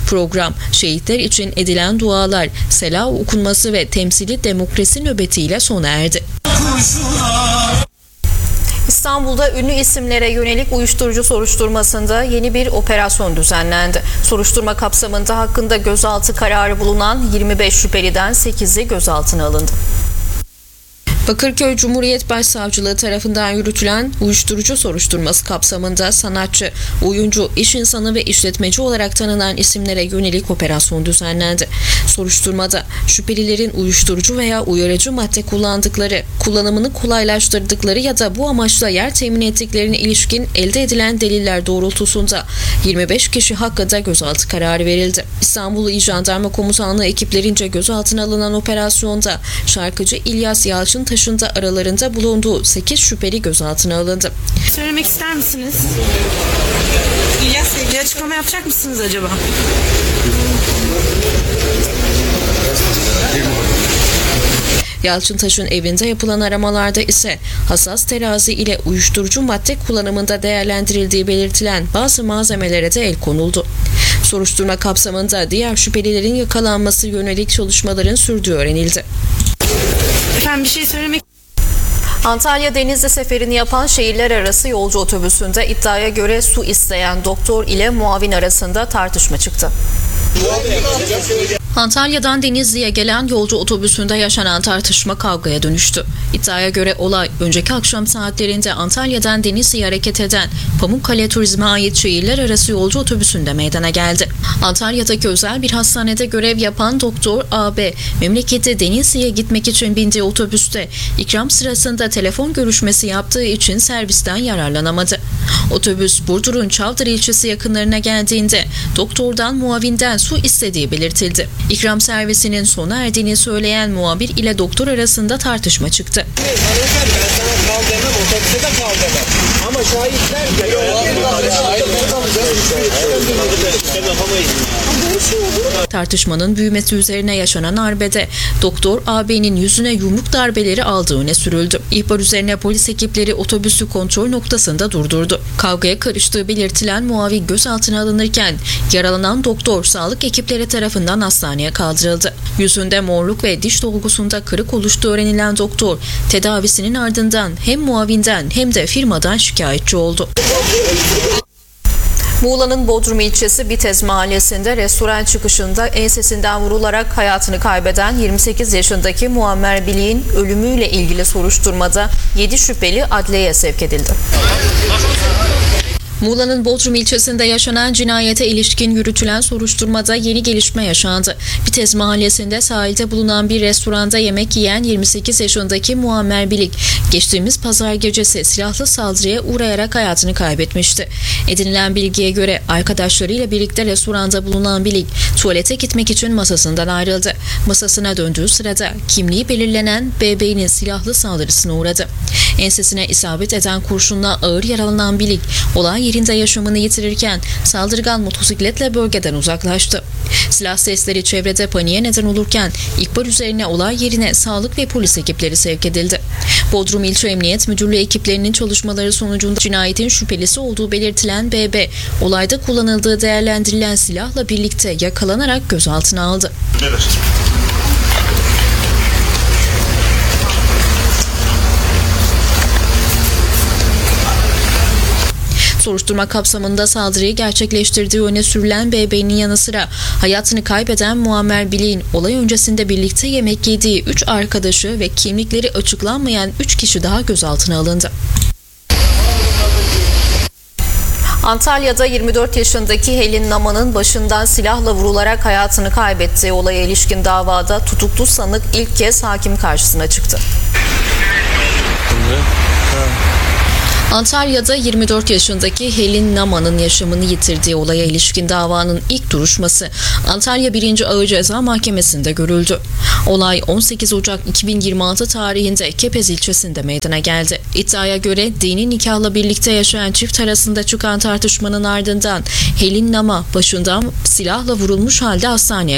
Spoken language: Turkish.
Program, şehitler için edilen dualar, selah okunması ve temsili demokrasi nöbetiyle sona erdi. İstanbul'da ünlü isimlere yönelik uyuşturucu soruşturmasında yeni bir operasyon düzenlendi. Soruşturma kapsamında hakkında gözaltı kararı bulunan 25 şüpheliden 8'i gözaltına alındı. Bakırköy Cumhuriyet Başsavcılığı tarafından yürütülen uyuşturucu soruşturması kapsamında sanatçı, oyuncu, iş insanı ve işletmeci olarak tanınan isimlere yönelik operasyon düzenlendi. Soruşturmada şüphelilerin uyuşturucu veya uyarıcı madde kullandıkları, kullanımını kolaylaştırdıkları ya da bu amaçla yer temin ettiklerine ilişkin elde edilen deliller doğrultusunda 25 kişi hakkında gözaltı kararı verildi. İstanbul İl Jandarma Komutanlığı ekiplerince gözaltına alınan operasyonda şarkıcı İlyas Yalçıntaş'ın da aralarında bulunduğu 8 şüpheli gözaltına alındı. Söylemek ister misiniz? Bir açıklama yapacak mısınız acaba? Yalçıntaş'ın evinde yapılan aramalarda ise hassas terazi ile uyuşturucu madde kullanımında değerlendirildiği belirtilen bazı malzemelere de el konuldu. Soruşturma kapsamında diğer şüphelilerin yakalanması yönelik çalışmaların sürdüğü öğrenildi. Efendim bir şey söylemek... Antalya Denizli seferini yapan şehirler arası yolcu otobüsünde iddiaya göre su isteyen doktor ile muavin arasında tartışma çıktı. Antalya'dan Denizli'ye gelen yolcu otobüsünde yaşanan tartışma kavgaya dönüştü. İddiaya göre olay önceki akşam saatlerinde Antalya'dan Denizli'ye hareket eden Pamukkale Turizm'e ait şehirler arası yolcu otobüsünde meydana geldi. Antalya'daki özel bir hastanede görev yapan Doktor AB, memleketi Denizli'ye gitmek için bindiği otobüste ikram sırasında telefon görüşmesi yaptığı için servisten yararlanamadı. Otobüs Burdur'un Çavdar ilçesi yakınlarına geldiğinde doktordan muavinden su istediği belirtildi. İkram servisinin sona erdiğini söyleyen muhabir ile doktor arasında tartışma çıktı. Ben sana kal demem, otobüse de kal demem. Ama şahitler Tartışmanın büyümesi üzerine yaşanan arbede Doktor AB'nin yüzüne yumruk darbeleri aldığı öne sürüldü. İhbar üzerine polis ekipleri otobüsü kontrol noktasında durdurdu. Kavgaya karıştığı belirtilen muavin gözaltına alınırken yaralanan doktor sağlık ekipleri tarafından hastaneye kaldırıldı. Yüzünde morluk ve diş dolgusunda kırık oluştuğu öğrenilen doktor tedavisinin ardından hem muavinden hem de firmadan şikayetçi oldu. Muğla'nın Bodrum ilçesi Bitez mahallesinde restoran çıkışında ensesinden vurularak hayatını kaybeden 28 yaşındaki Muammer Bilik'in ölümüyle ilgili soruşturmada 7 şüpheli adliyeye sevk edildi. Muğla'nın Bodrum ilçesinde yaşanan cinayete ilişkin yürütülen soruşturmada yeni gelişme yaşandı. Bitez mahallesinde sahilde bulunan bir restoranda yemek yiyen 28 yaşındaki Muammer Bilik, geçtiğimiz pazar gecesi silahlı saldırıya uğrayarak hayatını kaybetmişti. Edinilen bilgiye göre arkadaşlarıyla birlikte restoranda bulunan Bilik, tuvalete gitmek için masasından ayrıldı. Masasına döndüğü sırada kimliği belirlenen BB'nin silahlı saldırısına uğradı. Ensesine isabet eden kurşunla ağır yaralanan Bilik, olay yerinde yaşamını yitirirken saldırgan motosikletle bölgeden uzaklaştı. Silah sesleri çevrede paniğe neden olurken ihbar üzerine olay yerine sağlık ve polis ekipleri sevk edildi. Bodrum İlçe Emniyet Müdürlüğü ekiplerinin çalışmaları sonucunda cinayetin şüphelisi olduğu belirtilen BB, olayda kullanıldığı değerlendirilen silahla birlikte yakalanarak gözaltına aldı. Evet. Soruşturma kapsamında saldırıyı gerçekleştirdiği öne sürülen BB'nin yanı sıra hayatını kaybeden Muammer Bilik'in olay öncesinde birlikte yemek yediği 3 arkadaşı ve kimlikleri açıklanmayan 3 kişi daha gözaltına alındı. Antalya'da 24 yaşındaki Helin Naman'ın başından silahla vurularak hayatını kaybettiği olaya ilişkin davada tutuklu sanık ilk kez hakim karşısına çıktı. Antalya'da 24 yaşındaki Helin Naman'ın yaşamını yitirdiği olaya ilişkin davanın ilk duruşması Antalya 1. Ağır Ceza Mahkemesi'nde görüldü. Olay 18 Ocak 2026 tarihinde Kepez ilçesinde meydana geldi. İddiaya göre dini nikahla birlikte yaşayan çift arasında çıkan tartışmanın ardından Helin Nama başından silahla vurulmuş halde hastaneye